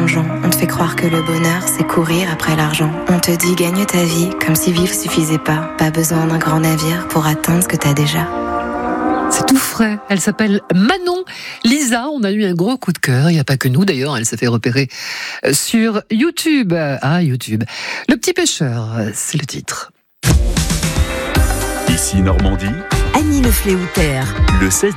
plongeon. On te fait croire que le bonheur, c'est courir après l'argent. On te dit gagne ta vie, comme si vivre suffisait pas. Pas besoin d'un grand navire pour atteindre ce que t'as déjà. C'est tout frais. Elle s'appelle Manon. Lisa, on a eu un gros coup de cœur. Il n'y a pas que nous d'ailleurs. Elle s'est fait repérer sur YouTube. Ah, YouTube. Le petit pêcheur, c'est le titre. Ici Normandie. Annie Le Fléoutère. Le 16-19.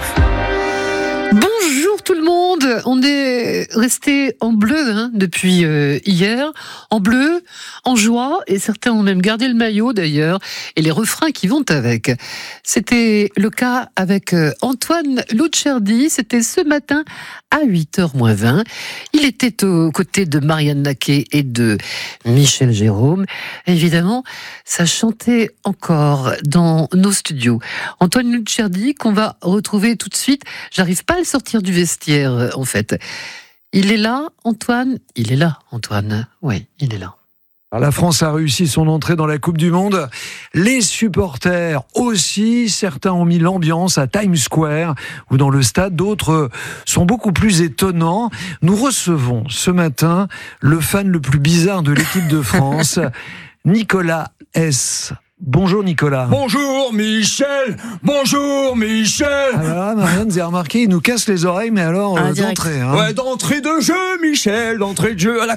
Bonjour tout le monde. On est resté en bleu depuis hier. En bleu, en joie. Et certains ont même gardé le maillot d'ailleurs. Et les refrains qui vont avec. C'était le cas avec Antoine Luccherdi. C'était ce matin à 8h-20. Il était aux côtés de Marianne Naquet et de Michel Jérôme. Évidemment, ça chantait encore dans nos studios. Antoine Luccherdi, qu'on va retrouver tout de suite. J'arrive pas à le sortir du vestiaire, en fait. Il est là, Antoine ? Il est là, Antoine. Oui, il est là. La France a réussi son entrée dans la Coupe du Monde. Les supporters aussi. Certains ont mis l'ambiance à Times Square ou dans le stade. D'autres sont beaucoup plus étonnants. Nous recevons ce matin le fan le plus bizarre de l'équipe de France, Nicolas S. Bonjour Nicolas. Bonjour Michel. Bonjour Michel. Alors Marianne, vous avez remarqué, il nous casse les oreilles, mais alors d'entrée. Ouais, d'entrée de jeu Michel, d'entrée de jeu à la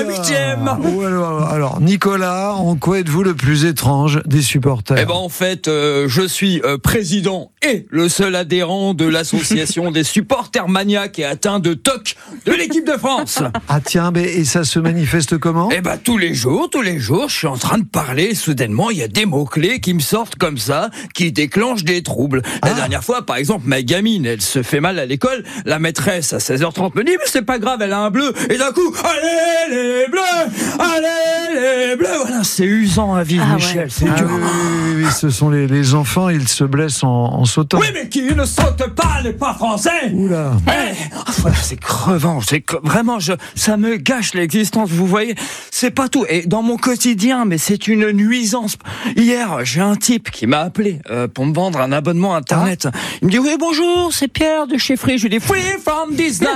88e. Alors Nicolas, en quoi êtes-vous le plus étrange des supporters ? Eh ben en fait, je suis président et le seul adhérent de l'association des supporters maniaques et atteints de TOC de l'équipe de France. Ah tiens, mais et ça se manifeste comment ? Eh ben tous les jours, je suis en train de parler et soudainement il y a des mots-clés qui me sortent comme ça, qui déclenchent des troubles. La dernière fois, par exemple, ma gamine, elle se fait mal à l'école, la maîtresse à 16h30 me dit mais c'est pas grave, elle a un bleu, et d'un coup, allez les bleus, allez les bleus. Voilà, c'est usant à vivre, Michel, c'est dur. Oui, ce sont les enfants, ils se blessent en sautant. Oui, mais qui ne saute pas n'est pas français. Oula. Voilà, c'est crevant, vraiment, ça me gâche l'existence, vous voyez, c'est pas tout. Et dans mon quotidien, mais c'est une nuisance. Hier, j'ai un type qui m'a appelé pour me vendre un abonnement internet. Il me dit oui bonjour, c'est Pierre de chez Free. Je lui dis free from desire,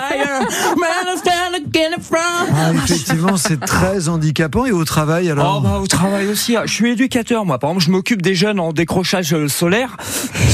effectivement, c'est très handicapant. Et au travail alors ? Au travail aussi. Je suis éducateur moi. Par exemple, je m'occupe des jeunes en décrochage solaire. Scolaire ?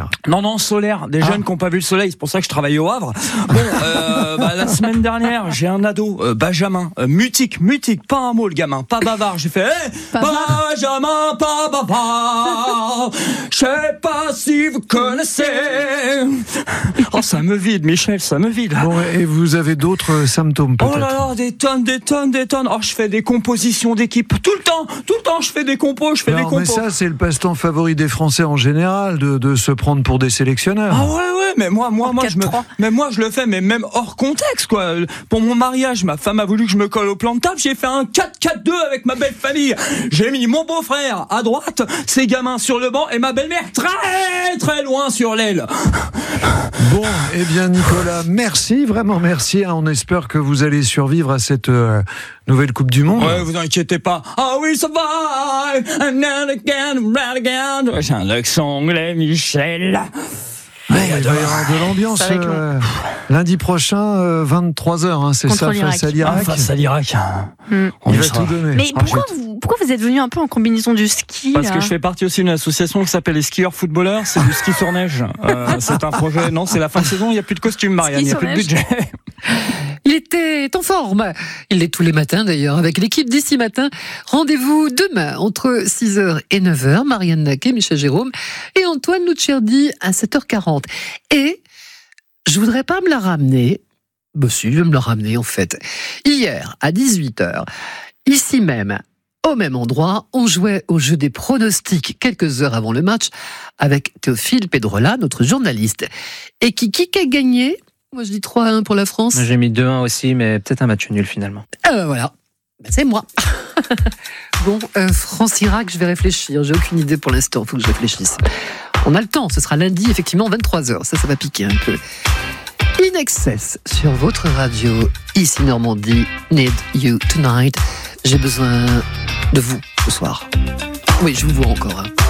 Non, solaire. Des jeunes qui n'ont pas vu le soleil. C'est pour ça que je travaille au Havre. Bon, la semaine dernière, j'ai un ado, Benjamin, mutique, pas un mot le gamin, pas bavard. J'ai fait Benjamin, pas bavard. Je sais pas si vous connaissez. Oh, ça me vide, Michel, ça me vide. Bon, et vous avez d'autres symptômes peut-être ? Oh là là, des tonnes. Oh, je fais des compositions d'équipe tout le temps, je fais des compos, Mais ça, c'est le passe-temps favori des Français en général, de se prendre pour des sélectionneurs. Ah ouais, mais moi, je le fais, mais même hors contexte, quoi. Pour mon mariage, ma femme a voulu que je me colle au plan de table, j'ai fait un 4-4-2 avec ma belle famille. J'ai mis mon beau-frère à droite, ses gamins sur le banc et ma belle-mère très très loin sur l'aile. Bon, eh bien Nicolas, merci, vraiment merci. On espère que vous allez survivre à cette nouvelle Coupe du Monde. Ouais, vous inquiétez pas. Ah oui, ça va. J'ai un accent anglais, Michel. Il va y avoir de l'ambiance lundi prochain, 23h, c'est contre ça, l'Irak. face à l'Irak. Face à l'Irak. On va tout donner. Mais pourquoi vous êtes venu un peu en combinaison du ski Parce là que je fais partie aussi d'une association qui s'appelle les skieurs footballeurs. C'est du ski sur neige. C'est un projet. Non, c'est la fin de saison. Il n'y a plus de costume, Marianne. Il n'y a plus de budget. Il était en forme. Il l'est tous les matins d'ailleurs avec l'équipe d'ici matin. Rendez-vous demain entre 6h et 9h. Marianne Naquet, Michel Jérôme et Antoine Luccherdi à 7h40. Et je voudrais pas me la ramener. Bah si, je vais me la ramener en fait. Hier à 18h, ici même, au même endroit, on jouait au jeu des pronostics quelques heures avant le match avec Théophile Pedrola, notre journaliste. Et qui a gagné ? Moi, je dis 3-1 pour la France. J'ai mis 2-1 aussi, mais peut-être un match nul finalement. Voilà. C'est moi. Bon, France-Irak, je vais réfléchir. J'ai aucune idée pour l'instant. Il faut que je réfléchisse. On a le temps. Ce sera lundi, effectivement, 23h. Ça va piquer un peu. In Excess sur votre radio. Ici Normandie. Need you tonight. J'ai besoin de vous ce soir. Oui, je vous vois encore.